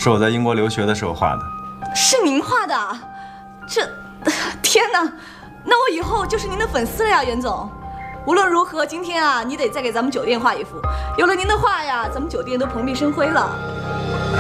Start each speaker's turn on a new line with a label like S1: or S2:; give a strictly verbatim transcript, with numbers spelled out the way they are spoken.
S1: 是我在英国留学的时候画的。
S2: 是您画的？这，天哪！那我以后就是您的粉丝了呀，袁总。无论如何，今天啊，你得再给咱们酒店画一幅。有了您的画呀，咱们酒店都蓬荜生辉了。